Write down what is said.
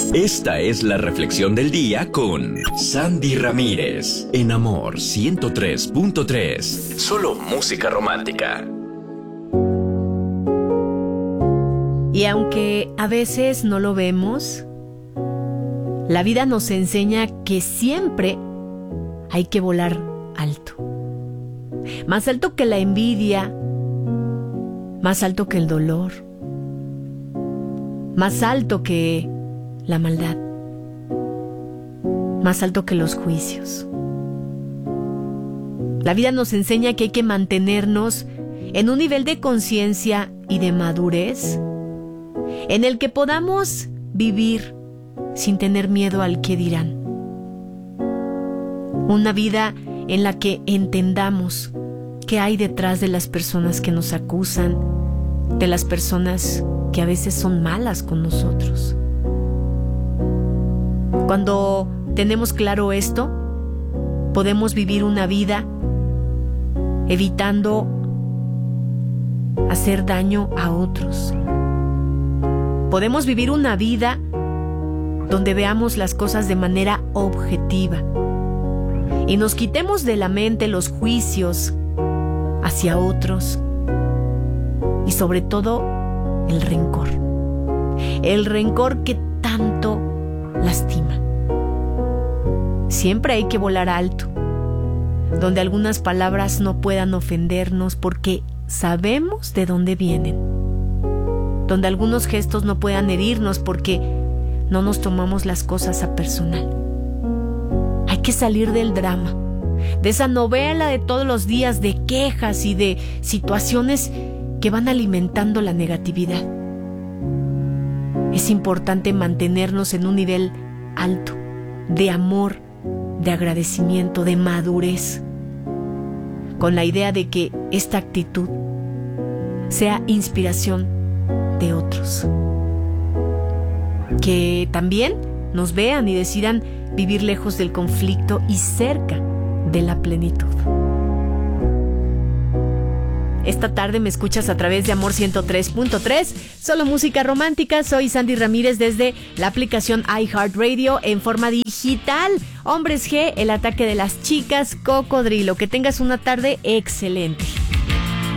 Esta es la reflexión del día con Sandy Ramírez en Amor 103.3. Solo música romántica. Y aunque a veces no lo vemos, la vida nos enseña que siempre hay que volar alto. Más alto que la envidia, más alto que el dolor, más alto que la maldad, más alto que los juicios. La vida nos enseña que hay que mantenernos en un nivel de conciencia y de madurez en el que podamos vivir sin tener miedo al qué dirán. Una vida en la que entendamos qué hay detrás de las personas que nos acusan, de las personas que a veces son malas con nosotros. Cuando tenemos claro esto, podemos vivir una vida evitando hacer daño a otros. Podemos vivir una vida donde veamos las cosas de manera objetiva y nos quitemos de la mente los juicios hacia otros y sobre todo el rencor que tanto lastima. Siempre hay que volar alto, donde algunas palabras no puedan ofendernos porque sabemos de dónde vienen, donde algunos gestos no puedan herirnos porque no nos tomamos las cosas a personal. Hay que salir del drama, de esa novela de todos los días de quejas y de situaciones que van alimentando la negatividad. Es importante mantenernos en un nivel alto de amor, de agradecimiento, de madurez, con la idea de que esta actitud sea inspiración de otros, que también nos vean y decidan vivir lejos del conflicto y cerca de la plenitud. Esta tarde me escuchas a través de Amor 103.3, solo música romántica. Soy Sandy Ramírez desde la aplicación iHeartRadio en forma digital. Hombres G, el ataque de las chicas, Cocodrilo. Que tengas una tarde excelente.